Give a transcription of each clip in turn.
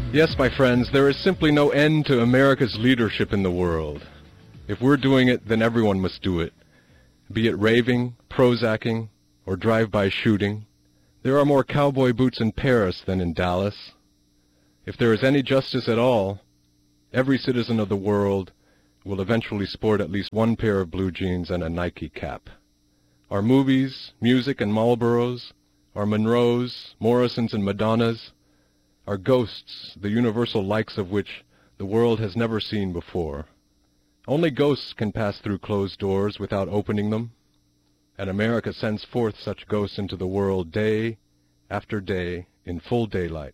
Yes, my friends, there is simply no end to America's leadership in the world. If we're doing it, then everyone must do it. Be it raving, Prozacking, or drive-by shooting. There are more cowboy boots in Paris than in Dallas. If there is any justice at all, every citizen of the world will eventually sport at least one pair of blue jeans and a Nike cap. Our movies, music, and Marlboros, our Monroes, Morrisons, and Madonnas, are ghosts, the universal likes of which the world has never seen before. Only ghosts can pass through closed doors without opening them, and America sends forth such ghosts into the world day after day in full daylight.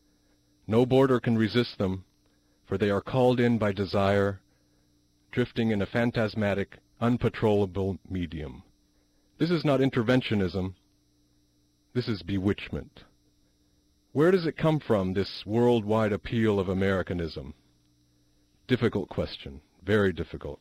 No border can resist them, for they are called in by desire, drifting in a phantasmatic, unpatrollable medium. This is not interventionism. This is bewitchment. Where does it come from, this worldwide appeal of Americanism? Difficult question, very difficult.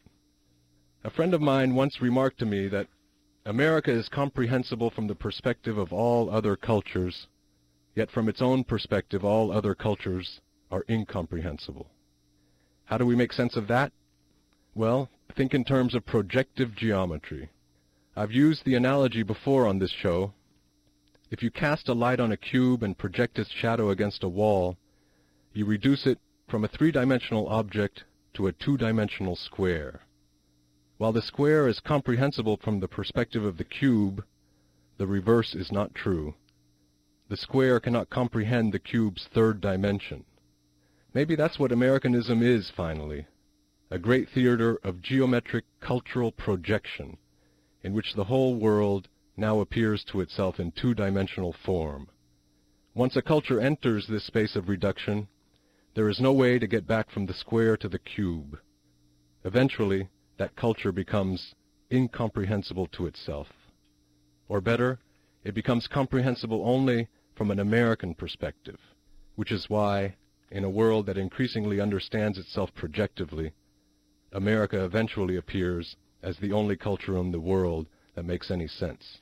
A friend of mine once remarked to me that America is comprehensible from the perspective of all other cultures, yet from its own perspective all other cultures are incomprehensible. How do we make sense of that? Well, think in terms of projective geometry. I've used the analogy before on this show. If you cast a light on a cube and project its shadow against a wall, you reduce it from a three-dimensional object to a two-dimensional square. While the square is comprehensible from the perspective of the cube, the reverse is not true. The square cannot comprehend the cube's third dimension. Maybe that's what Americanism is, finally, a great theater of geometric cultural projection, in which the whole world now appears to itself in two-dimensional form. Once a culture enters this space of reduction, there is no way to get back from the square to the cube. Eventually, that culture becomes incomprehensible to itself. Or better, it becomes comprehensible only from an American perspective, which is why, in a world that increasingly understands itself projectively, America eventually appears as the only culture in the world that makes any sense.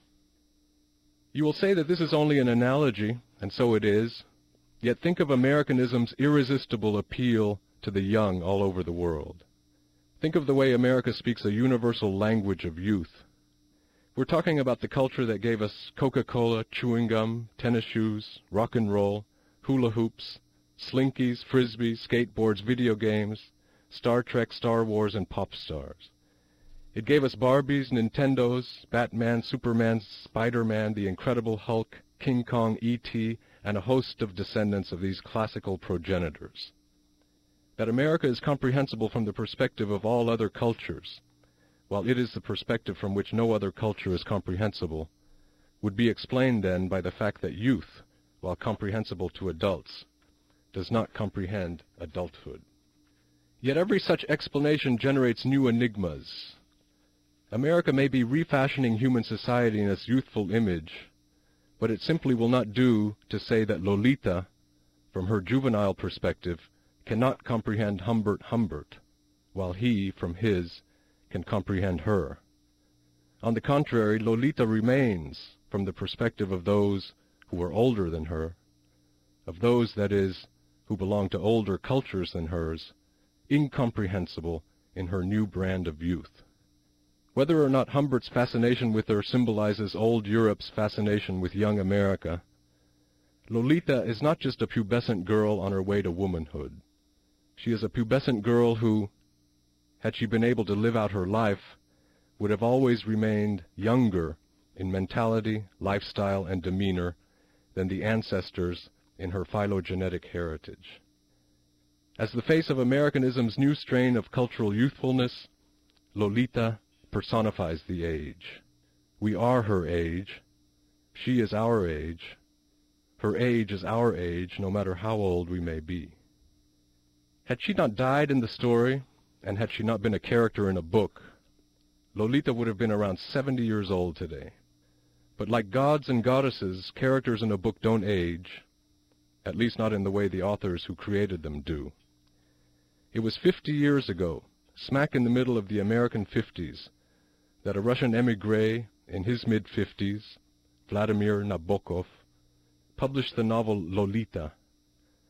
You will say that this is only an analogy, and so it is, yet think of Americanism's irresistible appeal to the young all over the world. Think of the way America speaks a universal language of youth. We're talking about the culture that gave us Coca-Cola, chewing gum, tennis shoes, rock and roll, hula hoops, slinkies, frisbees, skateboards, video games, Star Trek, Star Wars, and pop stars. It gave us Barbies, Nintendos, Batman, Superman, Spider-Man, the Incredible Hulk, King Kong, E.T., and a host of descendants of these classical progenitors. That America is comprehensible from the perspective of all other cultures, while it is the perspective from which no other culture is comprehensible, would be explained then by the fact that youth, while comprehensible to adults, does not comprehend adulthood. Yet every such explanation generates new enigmas. America may be refashioning human society in its youthful image, but it simply will not do to say that Lolita, from her juvenile perspective, cannot comprehend Humbert, while he, from his, can comprehend her. On the contrary, Lolita remains, from the perspective of those who are older than her, of those, that is, who belong to older cultures than hers, incomprehensible in her new brand of youth. Whether or not Humbert's fascination with her symbolizes old Europe's fascination with young America, Lolita is not just a pubescent girl on her way to womanhood. She is a pubescent girl who, had she been able to live out her life, would have always remained younger in mentality, lifestyle, and demeanor than the ancestors in her phylogenetic heritage. As the face of Americanism's new strain of cultural youthfulness, Lolita personifies the age. We are her age. She is our age. Her age is our age, no matter how old we may be. Had she not died in the story, and had she not been a character in a book, Lolita would have been around 70 years old today. But like gods and goddesses, characters in a book don't age, at least not in the way the authors who created them do. It was 50 years ago, smack in the middle of the American 50s, that a Russian émigré in his mid-50s, Vladimir Nabokov, published the novel Lolita,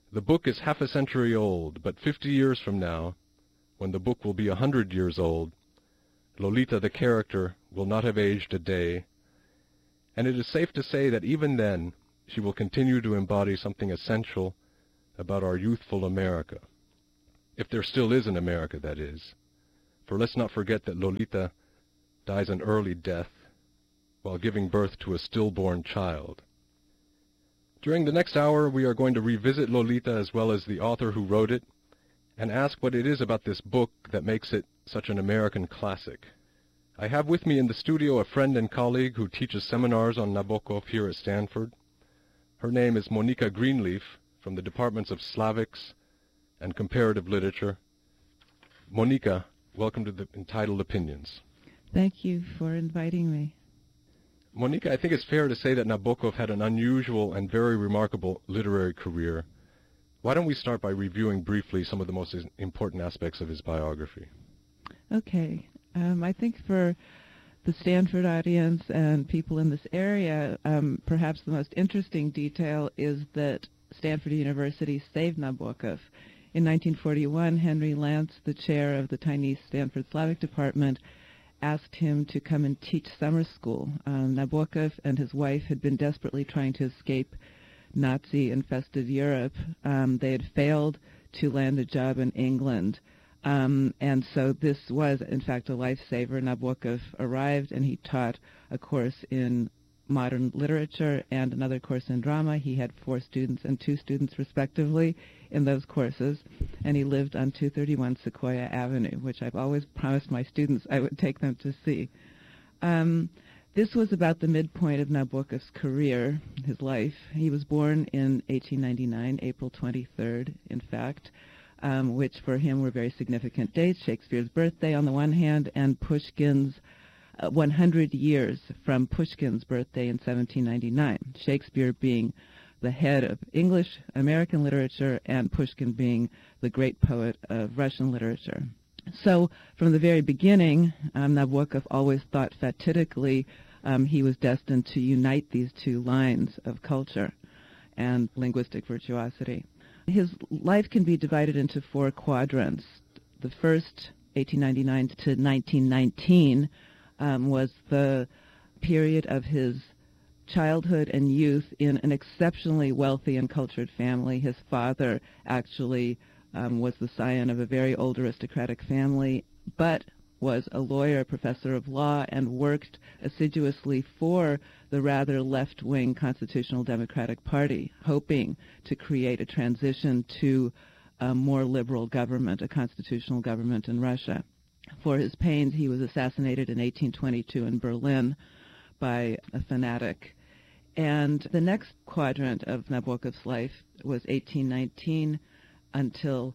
The book is half a century old, but 50 years from now, when the book will be 100 years old, Lolita the character will not have aged a day, and it is safe to say that even then she will continue to embody something essential about our youthful America. If there still is an America, that is. For let's not forget that Lolita dies an early death while giving birth to a stillborn child. During the next hour, we are going to revisit Lolita as well as the author who wrote it, and ask what it is about this book that makes it such an American classic. I have with me in the studio a friend and colleague who teaches seminars on Nabokov here at Stanford. Her name is Monika Greenleaf from the departments of Slavics and Comparative Literature. Monika, welcome to the Entitled Opinions. Thank you for inviting me. Monika, I think it's fair to say that Nabokov had an unusual and very remarkable literary career. Why don't we start by reviewing briefly some of the most important aspects of his biography? Okay. I think for the Stanford audience and people in this area, perhaps the most interesting detail is that Stanford University saved Nabokov. In 1941, Henry Lance, the chair of the tiny Stanford Slavic department, asked him to come and teach summer school. Nabokov and his wife had been desperately trying to escape Nazi-infested Europe. They had failed to land a job in England. And so this was, in fact, a lifesaver. Nabokov arrived and he taught a course in modern literature and another course in drama. He had 4 students and 2 students, respectively, in those courses. And he lived on 231 Sequoia Avenue, which I've always promised my students I would take them to see. This was about the midpoint of Nabokov's career, his life. He was born in 1899, April 23rd, in fact, which for him were very significant dates, Shakespeare's birthday on the one hand, and Pushkin's 100 years from Pushkin's birthday in 1799, Shakespeare being the head of English American literature and Pushkin being the great poet of Russian literature. So from the very beginning, Nabokov always thought fatidigally he was destined to unite these 2 lines of culture and linguistic virtuosity. His life can be divided into 4 quadrants. The first, 1899 to 1919, was the period of his childhood and youth in an exceptionally wealthy and cultured family. His father actually was the scion of a very old aristocratic family, but was a lawyer, professor of law, and worked assiduously for the rather left-wing Constitutional Democratic Party, hoping to create a transition to a more liberal government, a constitutional government in Russia. For his pains, he was assassinated in 1822 in Berlin by a fanatic. And the next quadrant of Nabokov's life was 1819 until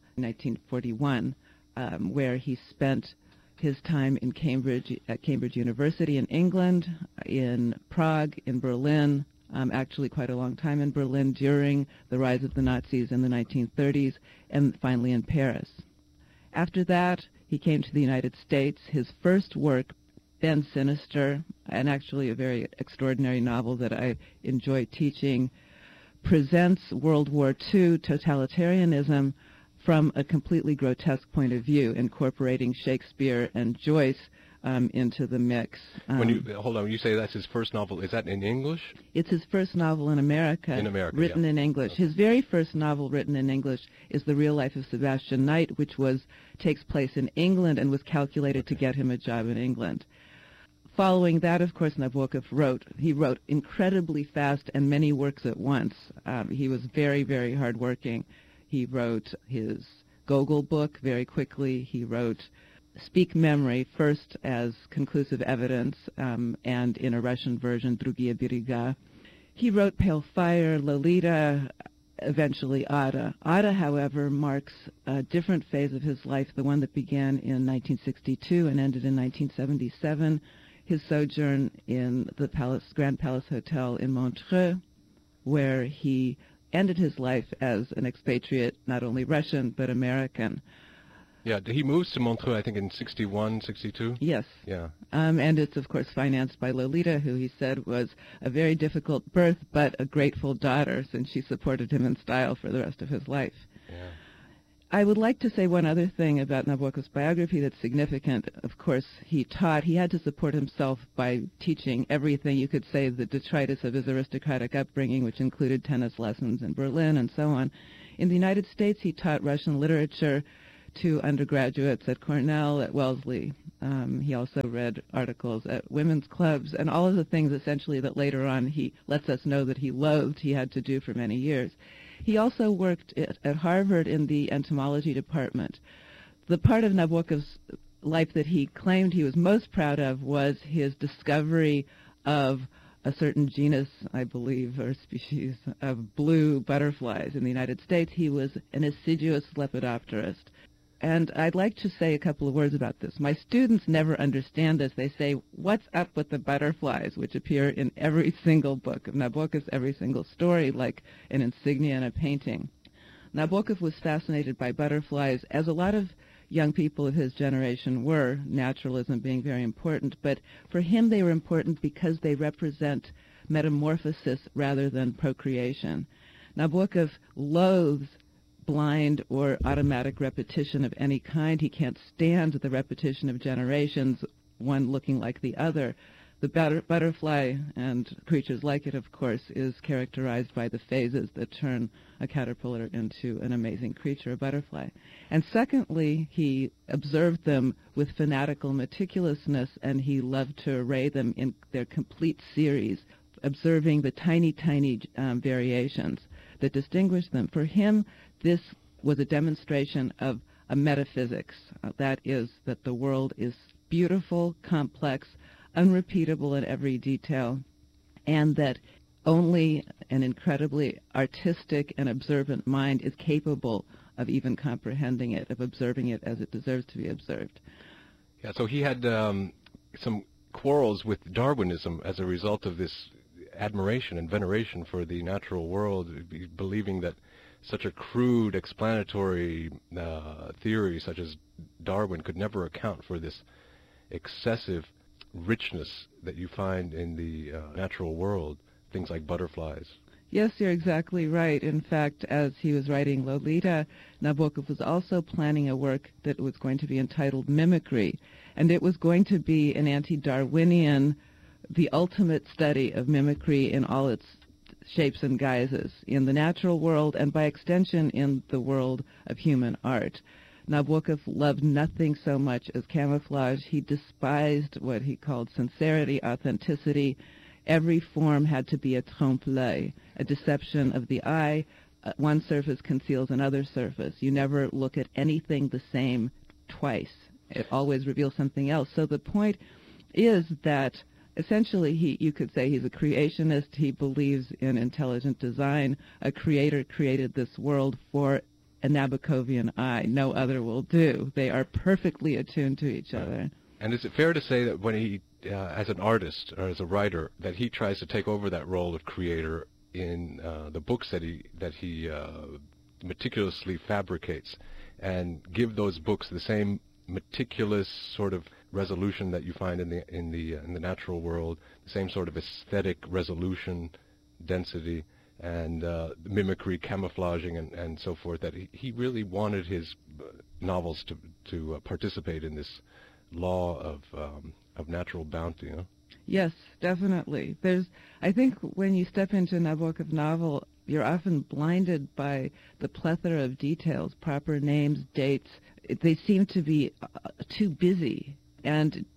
1941, where he spent his time in Cambridge, at Cambridge University in England, in Prague, in Berlin, actually quite a long time in Berlin during the rise of the Nazis in the 1930s, and finally in Paris. After that, he came to the United States. His first work, Ben Sinister, and actually a very extraordinary novel that I enjoy teaching, presents World War II totalitarianism from a completely grotesque point of view, incorporating Shakespeare and Joyce into the mix. When you say that's his first novel, is that in English? It's his first novel in America, written yeah. in English. His very first novel written in English is The Real Life of Sebastian Knight, which takes place in England and was calculated to get him a job in England. Following that, of course, Nabokov wrote incredibly fast and many works at once. He was very, very hardworking. He wrote his Gogol book very quickly. He wrote Speak Memory first as conclusive evidence and in a Russian version, Drugie Berega. He wrote Pale Fire, Lolita, eventually Ada. Ada, however, marks a different phase of his life, the one that began in 1962 and ended in 1977, his sojourn in the Grand Palace Hotel in Montreux, where he ended his life as an expatriate, not only Russian, but American. Yeah, he moves to Montreux, I think, in 61, 62? Yes. Yeah. And it's, of course, financed by Lolita, who he said was a very difficult birth, but a grateful daughter, since she supported him in style for the rest of his life. Yeah. I would like to say one other thing about Nabokov's biography that's significant. Of course, he had to support himself by teaching everything. You could say the detritus of his aristocratic upbringing, which included tennis lessons in Berlin and so on. In the United States, he taught Russian literature to undergraduates at Cornell, at Wellesley. He also read articles at women's clubs, and all of the things essentially that later on he lets us know that he loathed, he had to do for many years. He also worked at Harvard in the entomology department. The part of Nabokov's life that he claimed he was most proud of was his discovery of a certain genus, I believe, or species of blue butterflies in the United States. He was an assiduous lepidopterist. And I'd like to say a couple of words about this. My students never understand this. They say, what's up with the butterflies, which appear in every single book of Nabokov's, every single story, like an insignia in a painting. Nabokov was fascinated by butterflies, as a lot of young people of his generation were, naturalism being very important. But for him, they were important because they represent metamorphosis rather than procreation. Nabokov loathes blind or automatic repetition of any kind. He can't stand the repetition of generations, one looking like the other. The butterfly and creatures like it, of course, is characterized by the phases that turn a caterpillar into an amazing creature, a butterfly. And secondly, he observed them with fanatical meticulousness, and he loved to array them in their complete series, observing the tiny, tiny variations that distinguish them. For him, this was a demonstration of a metaphysics. That is, that the world is beautiful, complex, unrepeatable in every detail, and that only an incredibly artistic and observant mind is capable of even comprehending it, of observing it as it deserves to be observed. Yeah, so he had some quarrels with Darwinism as a result of this admiration and veneration for the natural world, believing that such a crude explanatory theory such as Darwin could never account for this excessive richness that you find in the natural world, things like butterflies. Yes, you're exactly right. In fact, as he was writing Lolita, Nabokov was also planning a work that was going to be entitled Mimicry, and it was going to be an anti-Darwinian, the ultimate study of mimicry in all its shapes and guises in the natural world and by extension in the world of human art. Nabokov loved nothing so much as camouflage. He despised what he called sincerity, authenticity. Every form had to be a trompe-l'œil, a deception of the eye. One surface conceals another surface. You never look at anything the same twice. It always reveals something else. So the point is that essentially, you could say he's a creationist. He believes in intelligent design. A creator created this world for a Nabokovian eye. No other will do. They are perfectly attuned to each other. And is it fair to say that when he, as an artist or as a writer, that he tries to take over that role of creator in the books that he meticulously fabricates, and give those books the same meticulous sort of resolution that you find in the natural world, the same sort of aesthetic resolution, density, and mimicry, camouflaging, and so forth, that he really wanted his novels to participate in this law of natural bounty, you know? Yes, definitely. I think when you step into a Nabokov novel, you're often blinded by the plethora of details, proper names, dates. They seem to be too busy. And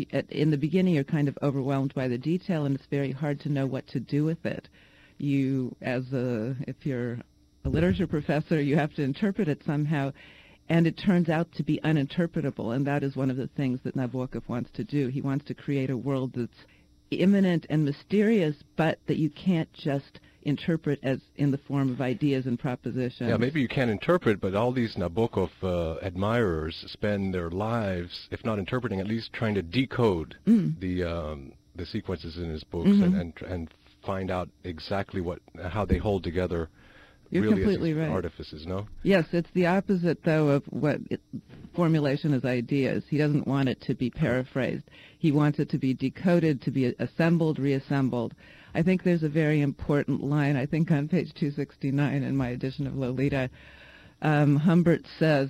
in the beginning, you're kind of overwhelmed by the detail, and it's very hard to know what to do with it. If you're a literature professor, you have to interpret it somehow, and it turns out to be uninterpretable, and that is one of the things that Nabokov wants to do. He wants to create a world that's immanent and mysterious, but that you can't just interpret as in the form of ideas and propositions. Yeah, maybe you can't interpret, but all these Nabokov admirers spend their lives, if not interpreting, at least trying to decode the sequences in his books and find out exactly how they hold together You're really completely right. artifices, no? Yes, it's the opposite, though, of what formulation is ideas. He doesn't want it to be paraphrased. He wants it to be decoded, to be assembled, reassembled. I think there's a very important line, I think on page 269 in my edition of Lolita. Humbert says,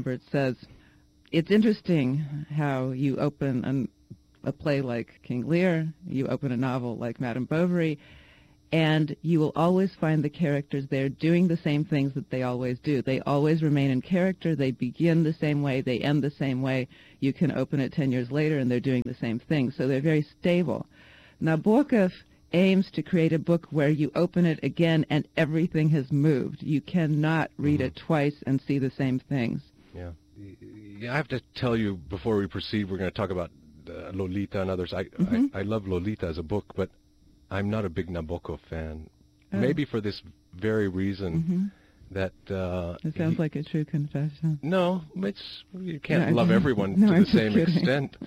it's interesting how you open a play like King Lear, you open a novel like Madame Bovary, and you will always find the characters there doing the same things that they always do. They always remain in character. They begin the same way. They end the same way. You can open it 10 years later, and they're doing the same thing. So they're very stable. Nabokov aims to create a book where you open it again, and everything has moved. You cannot read it twice and see the same things. Yeah. I have to tell you, before we proceed, we're going to talk about Lolita and others. I love Lolita as a book, but I'm not a big Nabokov fan. Oh. Maybe for this very reason that... it sounds like a true confession. No, you can't love everyone to the same extent.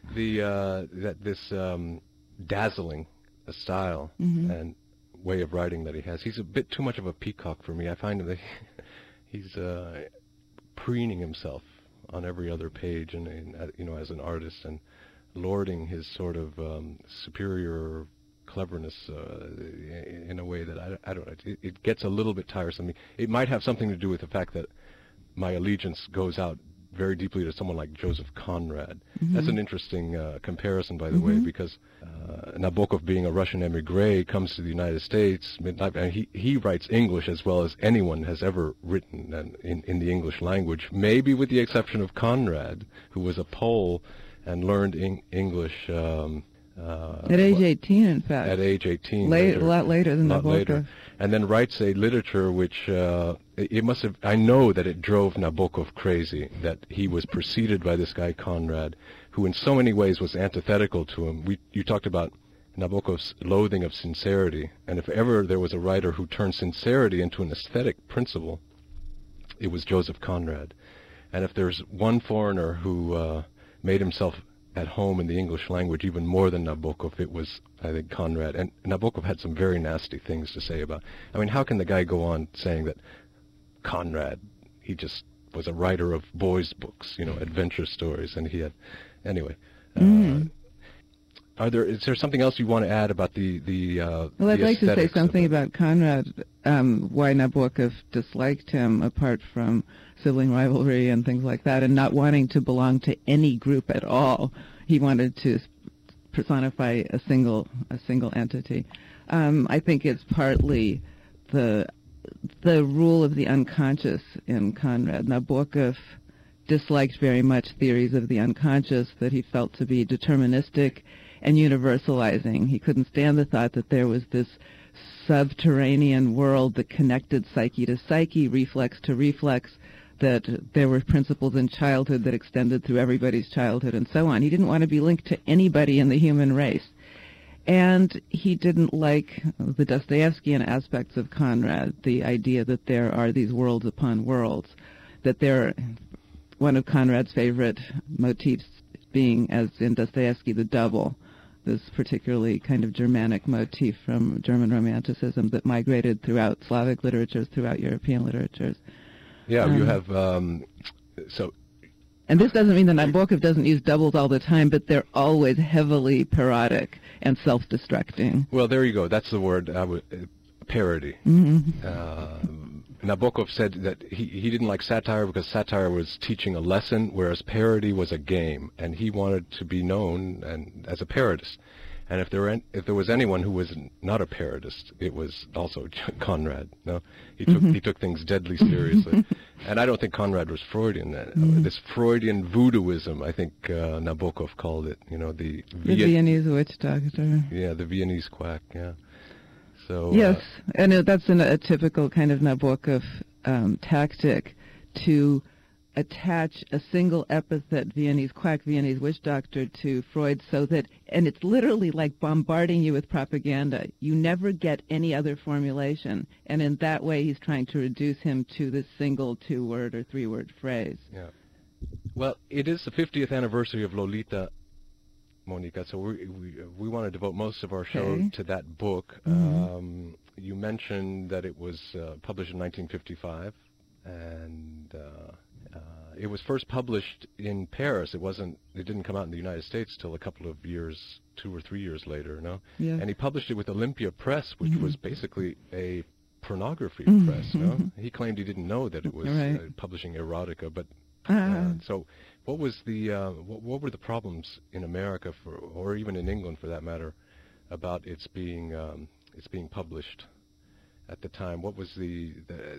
This dazzling style and way of writing that he has. He's a bit too much of a peacock for me. I find him that he's preening himself on every other page, and as an artist, and lording his sort of superior cleverness in a way that I don't know. It gets a little bit tiresome. It might have something to do with the fact that my allegiance goes out very deeply to someone like Joseph Conrad. That's an interesting comparison, by the way, because Nabokov, being a Russian émigré, comes to the United States, and he writes English as well as anyone has ever written in the English language, maybe with the exception of Conrad, who was a Pole and learned English... at age 18, in fact. At age 18. A lot later than Nabokov. And then writes a literature which it must have... I know that it drove Nabokov crazy, that he was preceded by this guy Conrad, who in so many ways was antithetical to him. You talked about Nabokov's loathing of sincerity, and if ever there was a writer who turned sincerity into an aesthetic principle, it was Joseph Conrad. And if there's one foreigner who made himself at home in the English language even more than Nabokov, it was, I think, Conrad. And Nabokov had some very nasty things to say about... I mean, how can the guy go on saying that Conrad, he just was a writer of boys' books, adventure stories, and he had... Anyway. Is there something else you want to add about the Well, I'd like to say something about Conrad, why Nabokov disliked him, apart from sibling rivalry and things like that, and not wanting to belong to any group at all. He wanted to personify a single entity. I think it's partly the rule of the unconscious in Conrad. Nabokov disliked very much theories of the unconscious that he felt to be deterministic and universalizing. He couldn't stand the thought that there was this subterranean world that connected psyche to psyche, reflex to reflex, that there were principles in childhood that extended through everybody's childhood and so on. He didn't want to be linked to anybody in the human race. And he didn't like the Dostoevskian aspects of Conrad, the idea that there are these worlds upon worlds, that one of Conrad's favorite motifs being, as in Dostoevsky, the double, this particularly kind of Germanic motif from German Romanticism that migrated throughout Slavic literatures, throughout European literatures. Yeah, you have, so... And this doesn't mean that Nabokov doesn't use doubles all the time, but they're always heavily parodic and self-destructing. Well, there you go. That's the word, parody. Nabokov said that he didn't like satire because satire was teaching a lesson, whereas parody was a game, and he wanted to be known as a parodist. And if there was anyone who was not a parodist, it was also Conrad. No, he took things deadly seriously, and I don't think Conrad was Freudian. This Freudian voodooism, I think Nabokov called it. The Viennese witch doctor. Yeah, the Viennese quack. Yeah. So yes, and that's a typical kind of Nabokov tactic to attach a single epithet, Viennese quack, Viennese witch doctor, to Freud, so that, and it's literally like bombarding you with propaganda. You never get any other formulation, and in that way he's trying to reduce him to this single 2-word or 3-word phrase. Yeah. Well, it is the 50th anniversary of Lolita, Monica, so we want to devote most of our show to that book. you mentioned that it was published in 1955, and it was first published in Paris. It didn't come out in the United States till a couple of years, 2 or 3 years later, no? Yeah. And he published it with Olympia Press, which was basically a pornography press, no? He claimed he didn't know that it was publishing erotica, but so what was the what were the problems in America or even in England for that matter about its being published at the time? What was the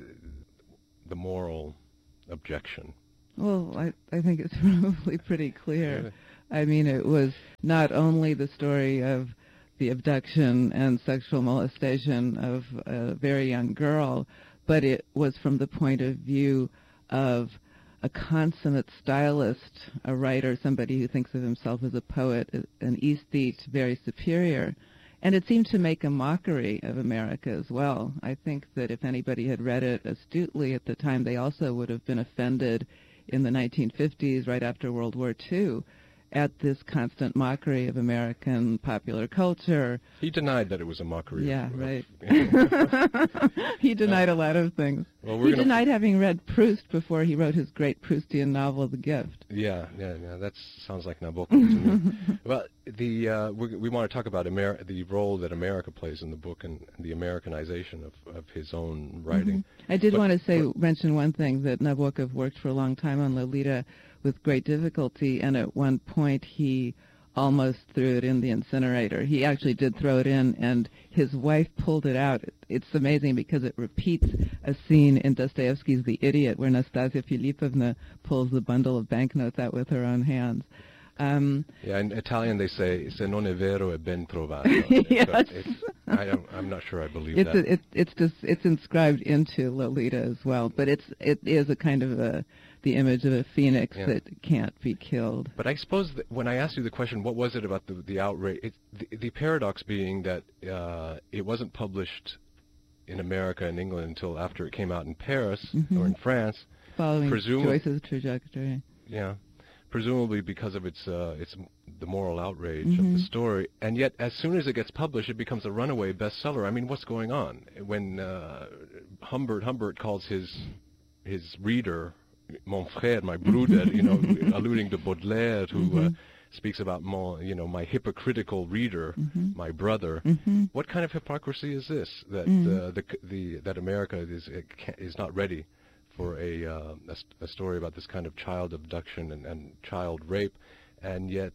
moral objection? Well, I think it's probably pretty clear. I mean, it was not only the story of the abduction and sexual molestation of a very young girl, but it was from the point of view of a consummate stylist, a writer, somebody who thinks of himself as a poet, an aesthete, very superior. And it seemed to make a mockery of America as well. I think that if anybody had read it astutely at the time, they also would have been offended in the 1950s, right after World War II, at this constant mockery of American popular culture. He denied that it was a mockery. Yeah, right. He denied a lot of things. Well, he denied having read Proust before he wrote his great Proustian novel, The Gift. Yeah. That sounds like Nabokov to me. Well, we want to talk about the role that America plays in the book and the Americanization of his own writing. I did want to mention one thing, that Nabokov worked for a long time on Lolita with great difficulty, and at one point he almost threw it in the incinerator. He actually did throw it in, and his wife pulled it out. It's amazing because it repeats a scene in Dostoevsky's The Idiot where Nastasia Filipovna pulls the bundle of banknotes out with her own hands. In Italian they say "se non è vero è ben trovato." Yes. I'm not sure I believe that. It's inscribed into Lolita as well, but it is a kind of the image of a phoenix that can't be killed. But I suppose that when I asked you the question, what was it about the outrage? The paradox being that it wasn't published in America and England until after it came out in Paris or in France, following Joyce's trajectory. Yeah. Presumably because of the moral outrage of the story, and yet as soon as it gets published, it becomes a runaway bestseller. I mean, what's going on? When Humbert calls his reader "mon frère," my Bruder, alluding to Baudelaire, who speaks about my hypocritical reader, my brother. What kind of hypocrisy is this? That that America is not ready for a story about this kind of child abduction and child rape, and yet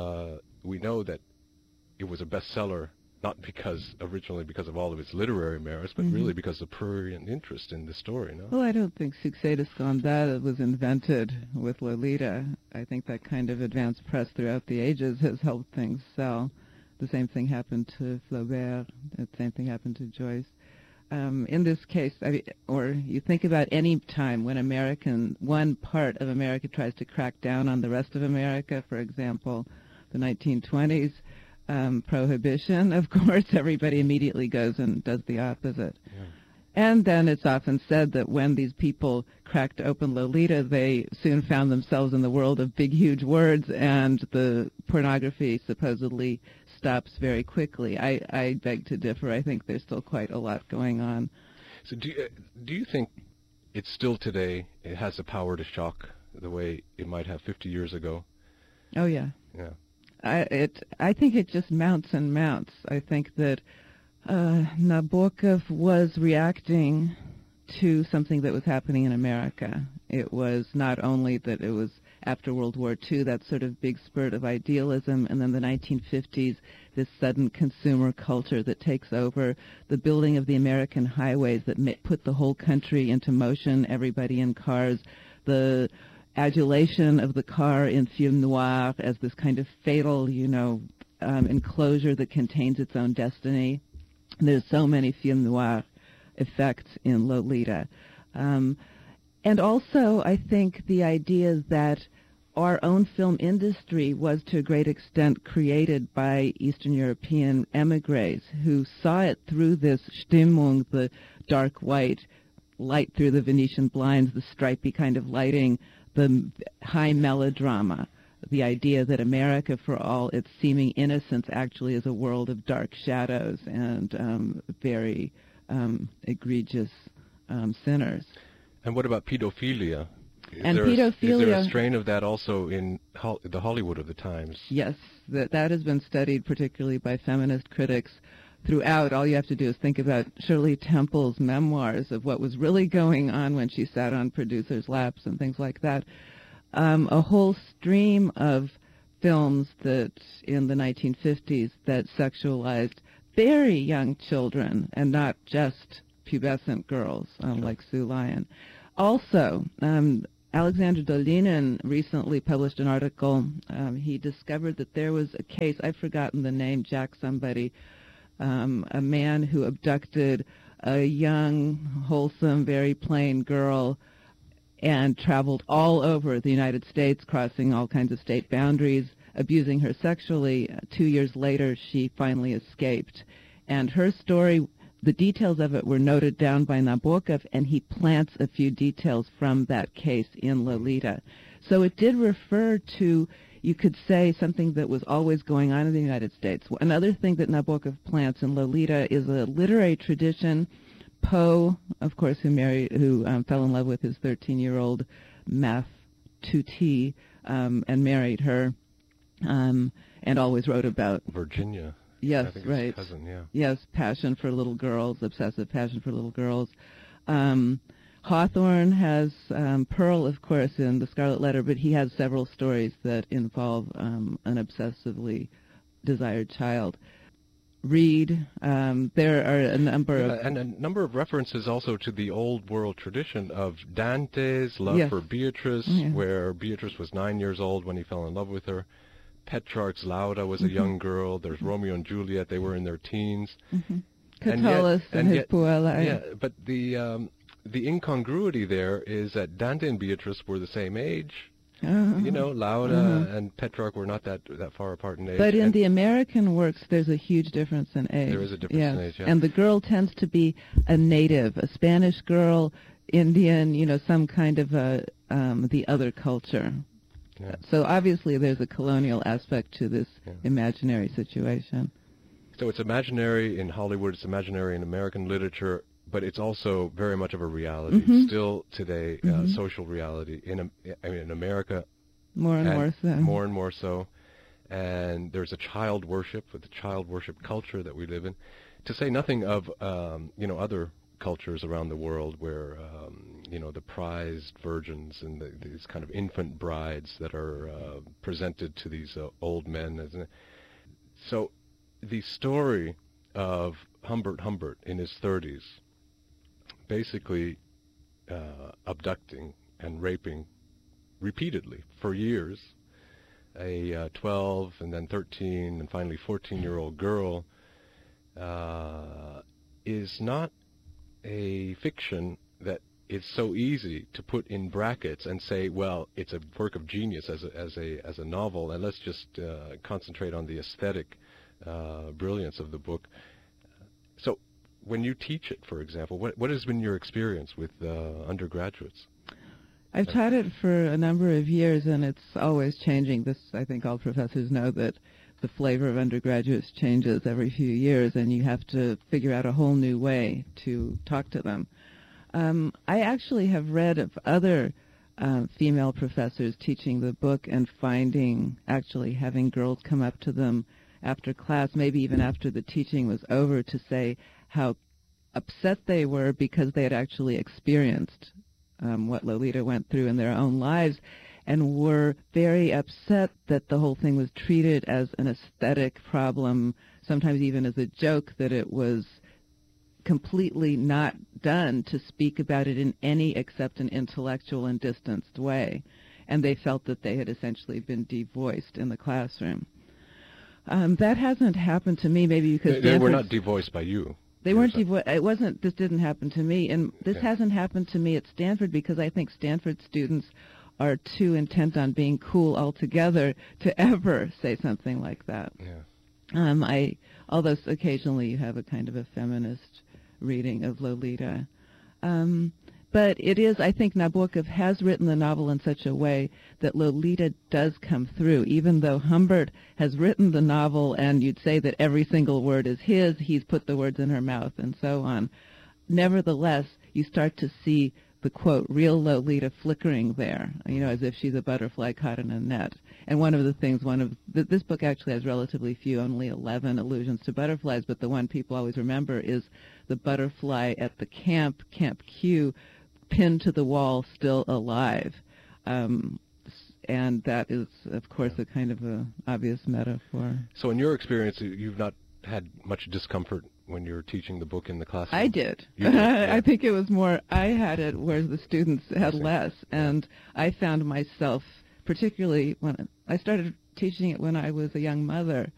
we know that it was a bestseller, not originally because of all of its literary merits, but really because of prurient interest in the story, no? Well, I don't think Succès de Scandale was invented with Lolita. I think that kind of advanced press throughout the ages has helped things sell. The same thing happened to Flaubert. The same thing happened to Joyce. In this case, or you think about any time when one part of America tries to crack down on the rest of America, for example, the 1920s, Prohibition, of course, everybody immediately goes and does the opposite. Yeah. And then it's often said that when these people cracked open Lolita, they soon found themselves in the world of big, huge words, and the pornography supposedly stops very quickly. I beg to differ. I think there's still quite a lot going on. So do you think it still today it has the power to shock the way it might have 50 years ago? Oh, yeah. Yeah. I think it just mounts and mounts. I think that Nabokov was reacting to something that was happening in America. It was not only that it was after World War II, that sort of big spurt of idealism, and then the 1950s, this sudden consumer culture that takes over, the building of the American highways that put the whole country into motion, everybody in cars, the adulation of the car in film noir as this kind of fatal, enclosure that contains its own destiny. There's so many film noir effects in Lolita. And also, I think the idea that our own film industry was to a great extent created by Eastern European emigres who saw it through this Stimmung, the dark white light through the Venetian blinds, the stripy kind of lighting, the high melodrama, the idea that America, for all its seeming innocence, actually is a world of dark shadows and very egregious sinners. And what about pedophilia? Is And there a pedophilia- strain of that also in the Hollywood of the times? Yes, that has been studied particularly by feminist critics throughout. All you have to do is think about Shirley Temple's memoirs of what was really going on when she sat on producers' laps and things like that. A whole stream of films that in the 1950s that sexualized very young children and not just pubescent girls like Sue Lyon. Also, Alexander Dolinin recently published an article. He discovered that there was a case, I've forgotten the name, Jack somebody, a man who abducted a young, wholesome, very plain girl and traveled all over the United States, crossing all kinds of state boundaries, abusing her sexually. 2 years later, she finally escaped. And her story, the details of it were noted down by Nabokov, and he plants a few details from that case in Lolita. So it did refer to, you could say, something that was always going on in the United States. Another thing that Nabokov plants in Lolita is a literary tradition. Poe, of course, who fell in love with his 13-year-old math tutee and married her, and always wrote about Virginia. Yes, I think right. His cousin, yeah. Yes, passion for little girls, obsessive passion for little girls. Hawthorne has Pearl, of course, in The Scarlet Letter, but he has several stories that involve an obsessively desired child. Read, there are a number of... And a number of references also to the old world tradition of Dante's love Yes. for Beatrice, Yeah. where Beatrice was 9 years old when he fell in love with her. Petrarch's Lauda was a young girl. There's Romeo and Juliet. They were in their teens. Catullus and his Puella. Yeah, but the incongruity there is that Dante and Beatrice were the same age. You know, Lauda and Petrarch were not that far apart in age. But in And the American works, there's a huge difference in age. There is a difference in age, yeah. And the girl tends to be a native, a Spanish girl, Indian, some kind of the other culture. Yeah. So obviously there's a colonial aspect to this imaginary situation. So it's imaginary in Hollywood, it's imaginary in American literature, but it's also very much of a reality. Still today, social reality in America. More and more so. More and more so. And there's a child worship, with the child worship culture that we live in. To say nothing of, other cultures around the world where, the prized virgins and these kind of infant brides that are presented to these old men. So the story of Humbert Humbert in his 30s, basically abducting and raping repeatedly for years a 12 and then 13 and finally 14-year-old girl is not a fiction that is so easy to put in brackets and say, well, it's a work of genius as a novel, and let's just concentrate on the aesthetic brilliance of the book. So when you teach it, for example, what has been your experience with undergraduates? I've taught it for a number of years, and it's always changing. This, I think all professors know, that the flavor of undergraduates changes every few years, and you have to figure out a whole new way to talk to them. I actually have read of other female professors teaching the book and having girls come up to them after class, maybe even after the teaching was over, to say how upset they were because they had actually experienced what Lolita went through in their own lives, and were very upset that the whole thing was treated as an aesthetic problem, sometimes even as a joke, that it was completely not done to speak about it in any except an intellectual and distanced way. And they felt that they had essentially been devoiced in the classroom. That hasn't happened to me, maybe because they were not devoiced by you. They weren't devoiced. This didn't happen to me. And this hasn't happened to me at Stanford because I think Stanford students are too intent on being cool altogether to ever say something like that. Yeah. Although occasionally you have a kind of a feminist reading of Lolita. But it is, I think Nabokov has written the novel in such a way that Lolita does come through. Even though Humbert has written the novel and you'd say that every single word is his, he's put the words in her mouth and so on. nevertheless, you start to see the, quote, real Lolita flickering there, as if she's a butterfly caught in a net. And one of the things, this book actually has relatively few, only 11 allusions to butterflies, but the one people always remember is the butterfly at the Camp Q, pinned to the wall, still alive. And that is, of course, a kind of a obvious metaphor. So in your experience, you've not had much discomfort when you're teaching the book in the classroom? I did. Yeah. I think it was more, I had it, whereas the students had less. And I found myself, particularly when I started teaching it when I was a young mother,